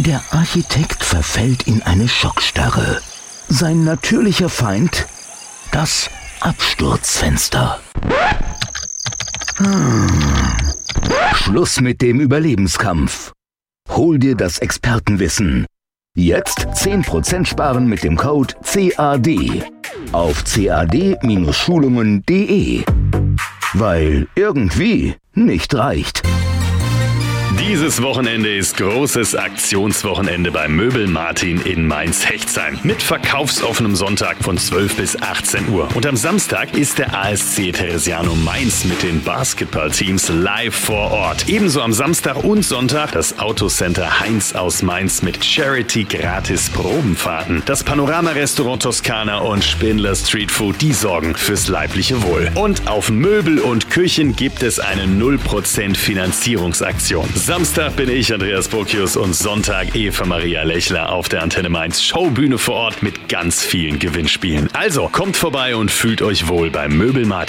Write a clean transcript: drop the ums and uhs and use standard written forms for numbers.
Der Architekt verfällt in eine Schockstarre. Sein natürlicher Feind? Das Absturzfenster. Schluss mit dem Überlebenskampf. Hol dir das Expertenwissen. Jetzt 10% sparen mit dem Code CAD auf cad-schulungen.de. Weil irgendwie nicht reicht. Dieses Wochenende ist großes Aktionswochenende bei Möbel Martin in Mainz-Hechtsheim mit verkaufsoffenem Sonntag von 12 bis 18 Uhr. Und am Samstag ist der ASC Theresianum Mainz mit den Basketballteams live vor Ort. Ebenso am Samstag und Sonntag das Autocenter Heinz aus Mainz mit Charity-Gratis-Probenfahrten. Das Panorama-Restaurant Toskana und Spindler Street Food, die sorgen fürs leibliche Wohl. Und auf Möbel und Küchen gibt es eine 0% Finanzierungsaktion. Samstag bin ich, Andreas Burkius, und Sonntag Eva Maria Lechler auf der Antenne Mainz Showbühne vor Ort mit ganz vielen Gewinnspielen. Also kommt vorbei und fühlt euch wohl beim Möbel Martin.